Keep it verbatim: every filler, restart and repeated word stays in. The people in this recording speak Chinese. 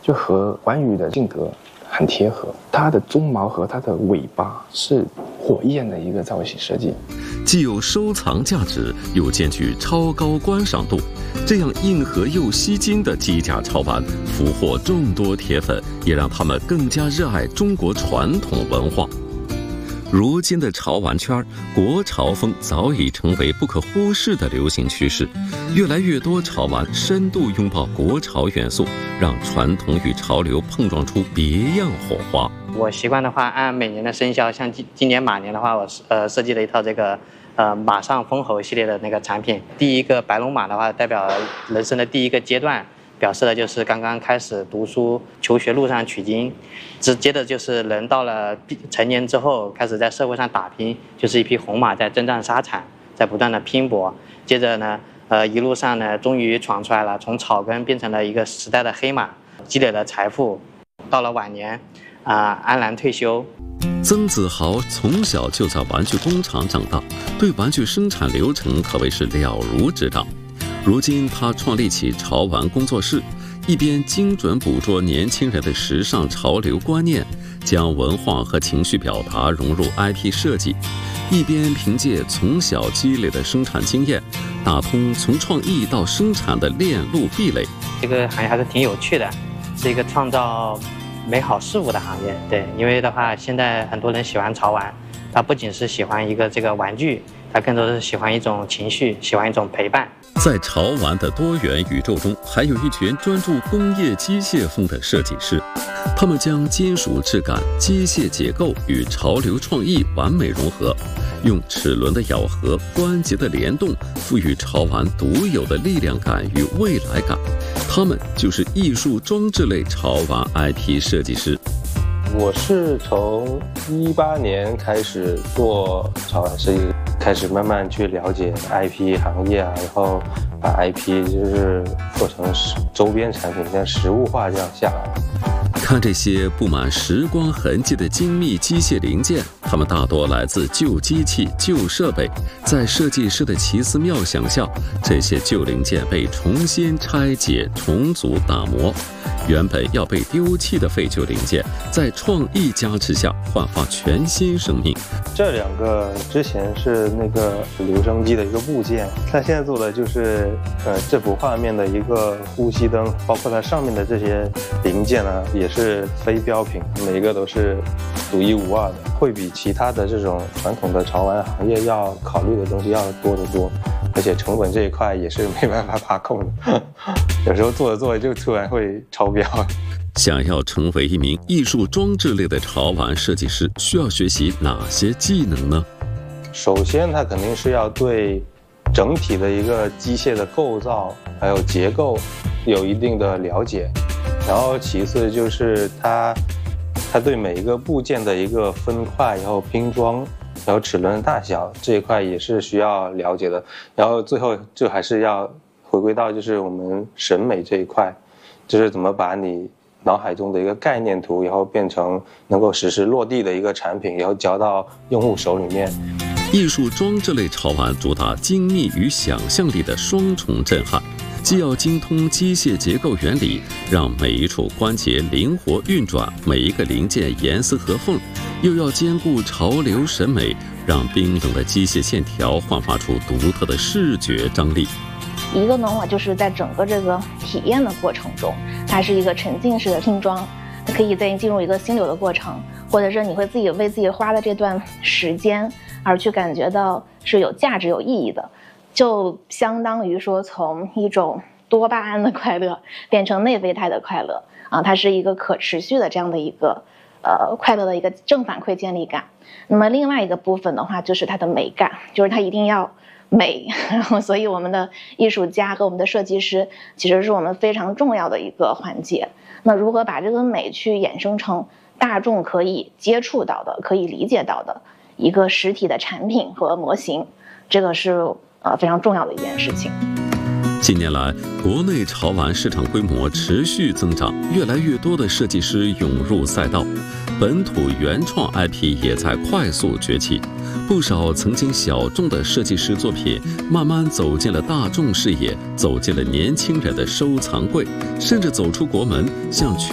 就和关羽的性格很贴合。它的鬃毛和它的尾巴是火焰的一个造型设计， 既有收藏价值，又兼具超高观赏度。这样硬核又吸睛的机甲潮玩，俘获众多铁粉，也让他们更加热爱中国传统文化。如今的潮玩圈，国潮风早已成为不可忽视的流行趋势。越来越多潮玩深度拥抱国潮元素，让传统与潮流碰撞出别样火花。 我习惯的话，按每年的生肖，像今今年马年的话，我呃设计了一套这个呃马上封侯系列的那个产品。第一个白龙马的话，代表人生的第一个阶段。表示的就是刚刚开始读书求学路上取经，直接的就是人到了成年之后开始在社会上打拼，就是一匹红马在征战沙场，在不断的拼搏。接着呢，呃一路上呢终于闯出来了，从草根变成了一个时代的黑马，积累了财富，到了晚年啊、呃、安然退休。 曾子豪从小就在玩具工厂长大，对玩具生产流程可谓是了如指掌。如今他创立起潮玩工作室，一边精准捕捉年轻人的时尚潮流观念，将文化和情绪表达融入 I P 设计，一边凭借从小积累的生产经验，打通从创意到生产的链路壁垒。 这个行业还是挺有趣的，是一个创造美好事物的行业。对，因为的话，现在很多人喜欢潮玩，他不仅是喜欢一个这个玩具，他更多的是喜欢一种情绪，喜欢一种陪伴。 在潮玩的多元宇宙中，还有一群专注工业机械风的设计师，他们将金属质感、机械结构与潮流创意完美融合，用齿轮的咬合、关节的联动，赋予潮玩独有的力量感与未来感。他们就是艺术装置类潮玩 I P 设计师。 我是从一八年开始做潮玩设计，开始慢慢去了解 I P 行业啊，然后把 I P 就是做成周边产品，像实物化这样下来。 看这些布满时光痕迹的精密机械零件，它们大多来自旧机器、旧设备。在设计师的奇思妙想下，这些旧零件被重新拆解、重组、打磨。原本要被丢弃的废旧零件，在创意加持下焕发全新生命。 这两个之前是那个留声机的一个部件，它现在做的就是呃这幅画面的一个呼吸灯，包括它上面的这些零件呢，也是非标品，每一个都是独一无二的，会比其他的这种传统的潮玩行业要考虑的东西要多得多，而且成本这一块也是没办法把控的，有时候做着做着就突然会超标。 想要成为一名艺术装置类的潮玩设计师，需要学习哪些技能呢？ 首先，他肯定是要对整体的一个机械的构造还有结构有一定的了解，然后其次就是他他对每一个部件的一个分块，然后拼装，然后齿轮的大小这一块也是需要了解的，然后最后就还是要回归到就是我们审美这一块，就是怎么把你脑海中的一个概念图，然后变成能够实时落地的一个产品，然后交到用户手里面。 艺术装置类潮玩主打精密与想象力的双重震撼，既要精通机械结构原理，让每一处关节灵活运转，每一个零件严丝合缝，又要兼顾潮流审美，让冰冷的机械线条焕发出独特的视觉张力。 一个呢，我就是在整个这个体验的过程中，它是一个沉浸式的拼装，它可以在进入一个心流的过程，或者是你会自己为自己花的这段时间而去感觉到是有价值、有意义的，就相当于说从一种多巴胺的快乐变成内啡肽的快乐啊，它是一个可持续的这样的一个呃快乐的一个正反馈建立感。那么另外一个部分的话，就是它的美感，就是它一定要美，然后所以我们的艺术家和我们的设计师其实是我们非常重要的一个环节。那如何把这个美去衍生成大众可以接触到的、可以理解到的一个实体的产品和模型，这个是呃非常重要的一件事情。 近年来，国内潮玩市场规模持续增长，越来越多的设计师涌入赛道，本土原创 I P 也在快速崛起。不少曾经小众的设计师作品，慢慢走进了大众视野，走进了年轻人的收藏柜，甚至走出国门，向全